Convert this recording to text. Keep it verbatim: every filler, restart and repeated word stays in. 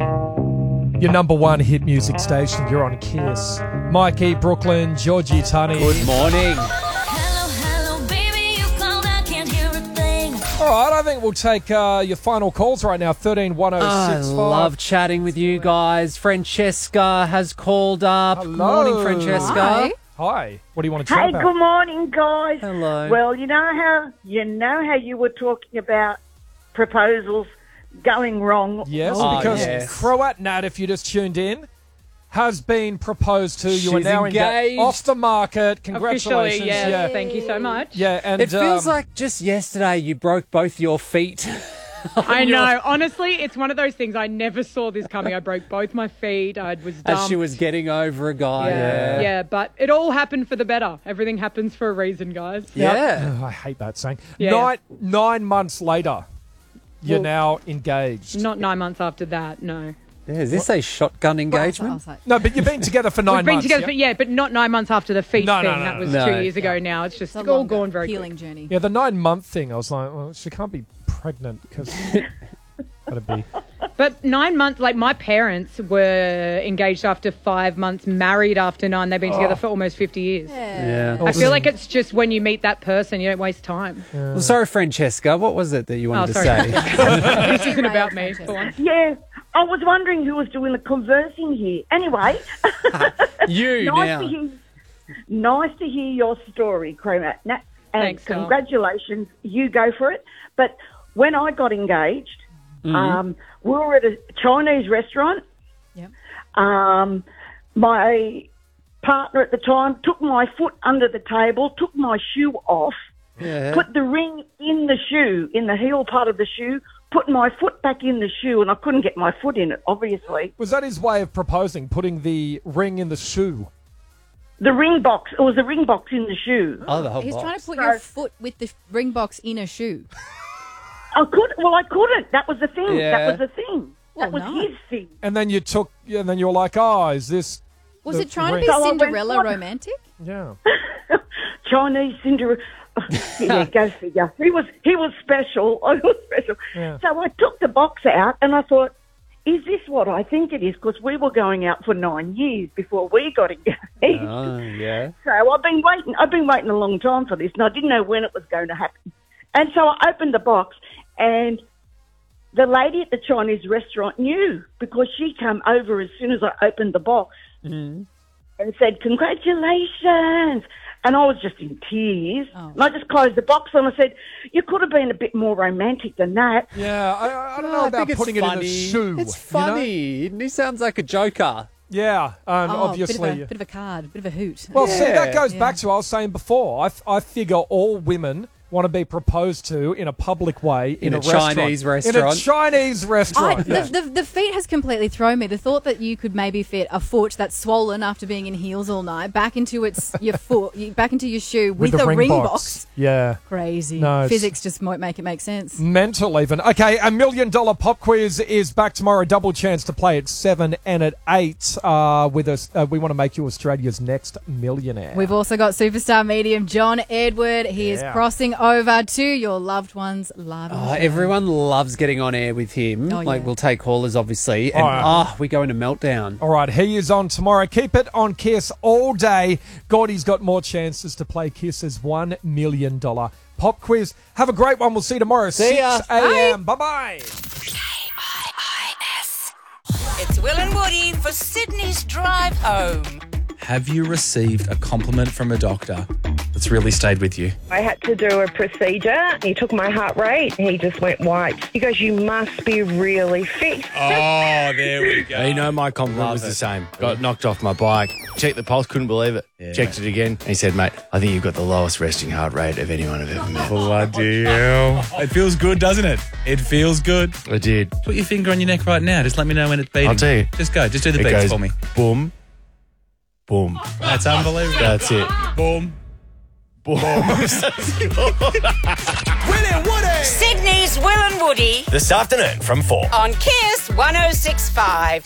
Your number one hit music station. You're on Kiss. Mikey, Brooklyn, Georgie, Tunny. Good morning. Hello, hello, baby, you called, I can't hear a thing. All right, I think we'll take uh, your final calls right now. thirteen one oh six five. I love chatting with you guys. Francesca has called up. Hello. Good morning, Francesca. Hi. Hi. What do you want to chat Hey, about? good morning, guys. Hello. Well, you know how you know how you were talking about proposals going wrong. Yes, Oh, because yes. Croat Nat, if you just tuned in, has been proposed to. You are She's now engaged. Enga- off the market. Congratulations. Officially, yes. Yeah. Thank you so much. Yeah, and It feels um, like just yesterday you broke both your feet. I know. Honestly, it's one of those things. I never saw this coming. I broke both my feet. I was dumped. As she was getting over a guy. yeah. Yeah. yeah, but it all happened for the better. Everything happens for a reason, guys. Yeah. Oh, I hate that saying. Yeah. Nine nine months later, you're Well, now engaged. Not nine months after that, no. Yeah, is this a shotgun I engagement? was like, No, but you've been together for nine We've been months. together, yeah? for, yeah, but not nine months after the feet No, no, thing. no, that no, was no. two years ago now. It's just it's a all longer gone very healing quick. journey. Yeah, the nine month thing. I was like, well, she can't be pregnant because that'd be. But nine months, like my parents were engaged after five months, married after nine. They've been together for almost fifty years. Yeah. I feel like it's just when you meet that person, you don't waste time. Well, sorry, Francesca. What was it that you wanted Oh, to sorry. say? This isn't about me. Go on. Yeah, I was wondering who was doing the conversing here. Anyway, you nice now. to hear, nice to hear your story, Cromat. And Thanks, Carl. congratulations, you go for it. But when I got engaged, Mm-hmm. um, we were at a Chinese restaurant. Yep. Um, my partner at the time took my foot under the table, took my shoe off, Yeah. put the ring in the shoe, in the heel part of the shoe, put my foot back in the shoe, and I couldn't get my foot in it, obviously. Was that his way of proposing, putting the ring in the shoe? The ring box, it was the ring box in the shoe. Oh, the whole He's box. trying to put So- your foot with the ring box in a shoe. I could, well, I couldn't. That was the thing. Yeah. That was the thing. Well, that was no. his thing. And then you took, and then you were like, oh, is this? Was the it trying ring? to be So I went, Cinderella "What?" romantic? Yeah. Chinese Cinderella. Yeah, go figure. He was he was special. I was special. Yeah. So I took the box out and I thought, is this what I think it is? Because we were going out for nine years before we got engaged. Oh, yeah. So I've been waiting. I've been waiting a long time for this, and I didn't know when it was going to happen. And so I opened the box, and the lady at the Chinese restaurant knew because she came over as soon as I opened the box Mm-hmm. and said, "Congratulations!" And I was just in tears. Oh. And I just closed the box and I said, "You could have been a bit more romantic than that." Yeah, I, I- I don't No, know I about think it's putting it in a funny. shoe. It's you know? funny. He sounds like a joker. Yeah, um, Oh, obviously. Bit of, a, bit of a card, bit of a hoot. Well, see, that Yeah. goes Yeah. back to what I was saying before. I, f- I figure all women want to be proposed to in a public way in, In a restaurant. Chinese In a restaurant. Chinese I, restaurant. the, the, the feet has completely thrown me. The thought that you could maybe fit a foot that's swollen after being in heels all night back into its your foot, you- back into your shoe with, the a ring ring, box. box. Yeah. Crazy. No, it's- Physics just won't make it make sense. Mental even. Okay, a million dollar pop quiz is back tomorrow. Double chance to play at seven and at eight. Uh, with us, uh, we want to make you Australia's next millionaire. We've also got superstar medium John Edward. He is Yeah. crossing over to your loved ones. Love him. Oh, everyone loves getting on air with him. Oh, like, yeah. we'll take callers, obviously. And, Oh, yeah. ah, we go into meltdown. All right, he is on tomorrow. Keep it on Kiss all day. Gordy's got more chances to play Kiss's one million dollar pop quiz. Have a great one. We'll see you tomorrow. See ya. six a.m. Bye-bye. It's Will and Woody for Sydney's Drive Home. Have you received a compliment from a doctor that's really stayed with you? I had to do a procedure. He took my heart rate. He just went white. He goes, "You must be really fit." Oh, there we go. You know, my compliment Love was it. the same. Got knocked off my bike. Checked the pulse, couldn't believe it. Yeah. Checked it again. And he said, "Mate, I think you've got the lowest resting heart rate of anyone I've ever met." Bloody hell. It feels good, doesn't it? It feels good. I did. Put your finger on your neck right now. Just let me know when it's beating. I'll tell you. Just go. Just do the It beats goes for me. boom, boom. That's unbelievable. That's it. Boom. Boom. Sydney's Will and Woody This afternoon from four. on Kiss one oh six point five.